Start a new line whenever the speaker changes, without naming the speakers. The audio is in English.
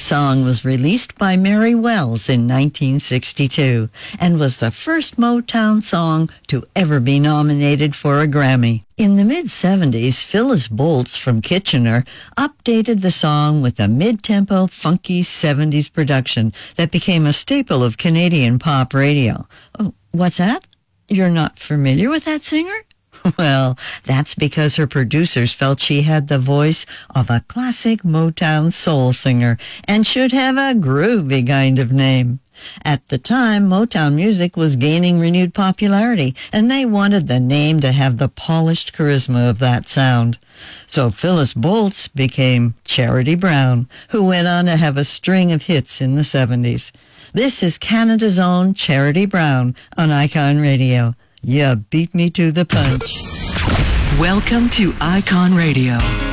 song was released by Mary Wells in 1962 and was the first Motown song to ever be nominated for a Grammy. In the mid-70s, Phyllis Boltz from Kitchener updated the song with a mid-tempo, funky 70s production that became a staple of Canadian pop radio. Oh, what's that? You're not familiar with that singer? Well, that's because her producers felt she had the voice of a classic Motown soul singer and should have a groovy kind of name. At the time, Motown music was gaining renewed popularity, and they wanted the name to have the polished charisma of that sound. So Phyllis Boltz became Charity Brown, who went on to have a string of hits in the 70s. This is Canada's own Charity Brown on Icon Radio. You beat me to the punch.
Welcome to Icon Radio.